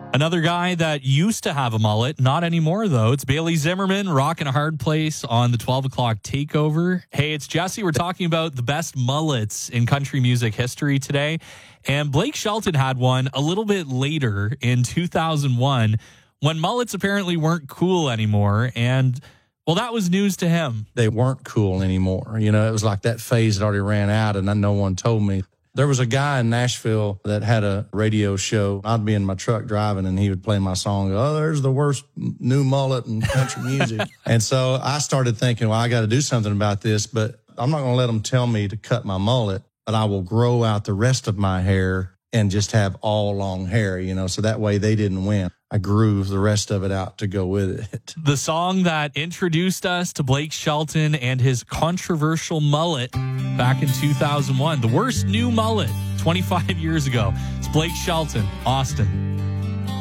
Another guy that used to have a mullet, not anymore though. It's Bailey Zimmerman rocking a hard place on the 12 o'clock takeover. Hey, it's Jesse. We're talking about the best mullets in country music history today. And Blake Shelton had one a little bit later in 2001 when mullets apparently weren't cool anymore. And well, that was news to him. They weren't cool anymore. You know, it was like that phase had already ran out and no one told me. There was a guy in Nashville that had a radio show. I'd be in my truck driving and he would play my song. Oh, there's the worst new mullet in country music. And so I started thinking, well, I got to do something about this, but I'm not going to let them tell me to cut my mullet, but I will grow out the rest of my hair and just have all long hair, you know, so that way they didn't win. I grew the rest of it out to go with it. The song that introduced us to Blake Shelton and his controversial mullet back in 2001. The worst new mullet 25 years ago. It's Blake Shelton, Austin.